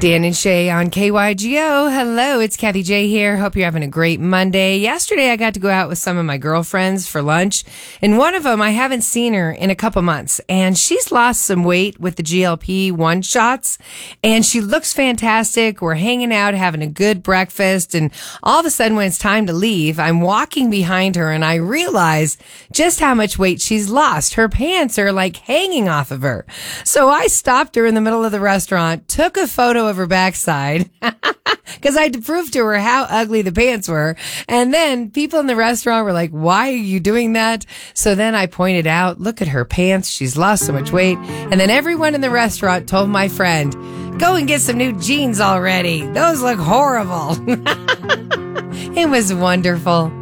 Dan and Shay on KYGO. Hello, it's Kathy J here. Hope you're having a great Monday. Yesterday, I got to go out with some of my girlfriends for lunch, and one of them, I haven't seen her in a couple months, and she's lost some weight with the GLP-1 shots, and she looks fantastic. We're hanging out, having a good breakfast, and all of a sudden, when it's time to leave, I'm walking behind her, and I realize just how much weight she's lost. Her pants are like hanging off of her. So I stopped her in the middle of the restaurant, took a photo of her backside because I had to prove to her how ugly the pants were. And then people in the restaurant were like, why are you doing that? So then I pointed out, look at her pants. She's lost so much weight. And then everyone in the restaurant told my friend, go and get some new jeans already. Those look horrible. It was wonderful.